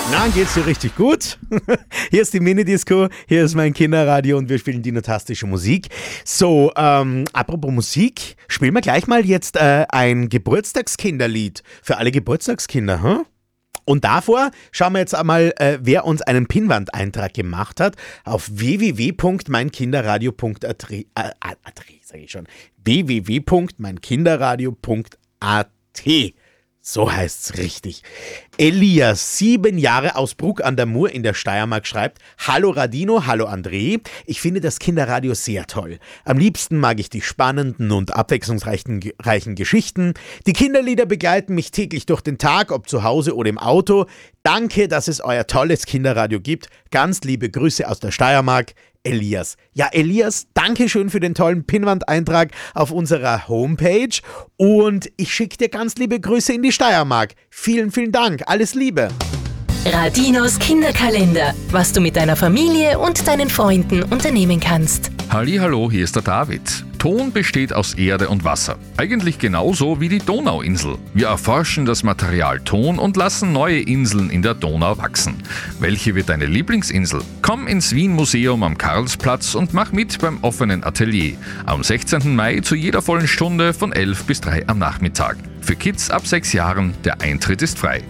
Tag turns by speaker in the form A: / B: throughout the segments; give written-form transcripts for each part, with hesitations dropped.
A: Na, geht's dir richtig gut? Hier ist die Mini-Disco, hier ist mein Kinderradio und wir spielen dinotastische Musik. So, apropos Musik, spielen wir gleich mal jetzt ein Geburtstagskinderlied für alle Geburtstagskinder, hm? Und davor schauen wir jetzt einmal, wer uns einen Pinnwand-Eintrag gemacht hat auf www.meinkinderradio.at, sage ich schon, www.meinkinderradio.at. So heißt's richtig. Elias, 7 Jahre aus Bruck an der Mur in der Steiermark, schreibt: Hallo Radino, hallo André. Ich finde das Kinderradio sehr toll. Am liebsten mag ich die spannenden und abwechslungsreichen Geschichten. Die Kinderlieder begleiten mich täglich durch den Tag, ob zu Hause oder im Auto. Danke, dass es euer tolles Kinderradio gibt. Ganz liebe Grüße aus der Steiermark. Elias. Ja, Elias, danke schön für den tollen Pinnwand-Eintrag auf unserer Homepage und ich schicke dir ganz liebe Grüße in die Steiermark. Vielen, vielen Dank. Alles Liebe.
B: Radinos Kinderkalender, was du mit deiner Familie und deinen Freunden unternehmen kannst.
C: Hallihallo, hier ist der David. Ton besteht aus Erde und Wasser. Eigentlich genauso wie die Donauinsel. Wir erforschen das Material Ton und lassen neue Inseln in der Donau wachsen. Welche wird deine Lieblingsinsel? Komm ins Wien-Museum am Karlsplatz und mach mit beim offenen Atelier. Am 16. Mai zu jeder vollen Stunde von 11 bis 3 am Nachmittag. Für Kids ab 6 Jahren, der Eintritt ist frei.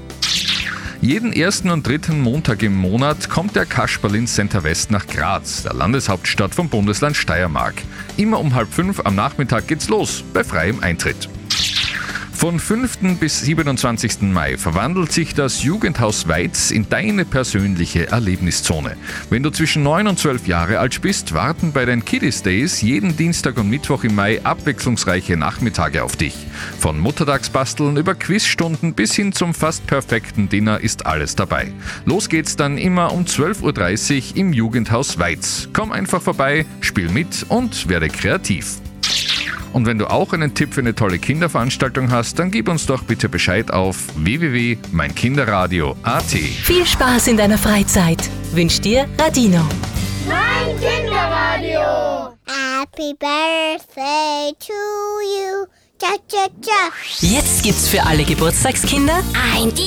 C: Jeden 1. und 3. Montag im Monat kommt der Kasperl Center West nach Graz, der Landeshauptstadt vom Bundesland Steiermark. Immer um 4:30 am Nachmittag geht's los, bei freiem Eintritt. Von 5. bis 27. Mai verwandelt sich das Jugendhaus Weiz in deine persönliche Erlebniszone. Wenn du zwischen 9 und 12 Jahre alt bist, warten bei den Kiddies Days jeden Dienstag und Mittwoch im Mai abwechslungsreiche Nachmittage auf dich. Von Muttertagsbasteln über Quizstunden bis hin zum fast perfekten Dinner ist alles dabei. Los geht's dann immer um 12:30 Uhr im Jugendhaus Weiz. Komm einfach vorbei, spiel mit und werde kreativ. Und wenn du auch einen Tipp für eine tolle Kinderveranstaltung hast, dann gib uns doch bitte Bescheid auf www.meinkinderradio.at.
B: Viel Spaß in deiner Freizeit. Wünscht dir Radino.
D: Mein Kinderradio. Happy Birthday to you. Cha cha cha.
B: Jetzt gibt's für alle Geburtstagskinder
D: Ein